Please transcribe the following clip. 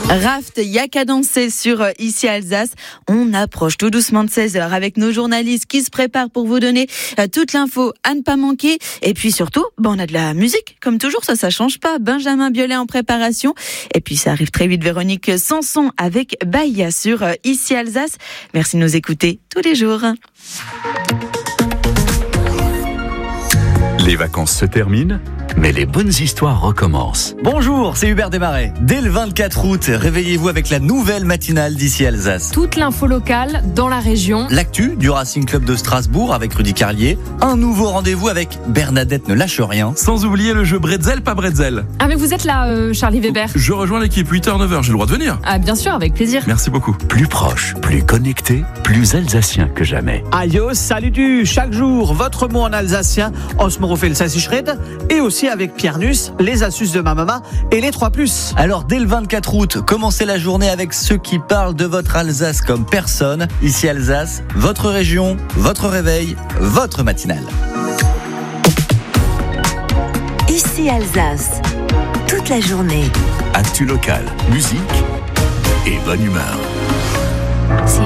Raft, y'a qu'à danser sur Ici Alsace. On approche tout doucement de 16h avec nos journalistes qui se préparent pour vous donner toute l'info à ne pas manquer. Et puis surtout, on a de la musique. Comme toujours, ça change pas. Benjamin Biolay en préparation. Et puis ça arrive très vite, Véronique Sanson avec Bahia sur Ici Alsace. Merci de nous écouter tous les jours. Les vacances se terminent, mais les bonnes histoires recommencent. Bonjour, c'est Hubert Desmarais. Dès le 24 août, réveillez-vous avec la nouvelle matinale d'Ici Alsace. Toute l'info locale dans la région. L'actu du Racing Club de Strasbourg avec Rudy Carlier. Un nouveau rendez-vous avec Bernadette ne lâche rien. Sans oublier le jeu Bretzel, pas Bretzel. Ah mais vous êtes là, Charlie Weber. Je rejoins l'équipe 8h-9h, j'ai le droit de venir. Ah bien sûr, avec plaisir. Merci beaucoup. Plus proche, plus connecté, plus alsacien que jamais. Aïe, salut du chaque jour, votre mot en alsacien, Osmorofel Sassichred, et aussi avec Pierre Nuss, les astuces de ma maman et les 3+. Alors dès le 24 août, commencez la journée avec ceux qui parlent de votre Alsace comme personne. Ici Alsace, votre région, votre réveil, votre matinale. Ici Alsace, toute la journée. Actu local, musique et bonne humeur.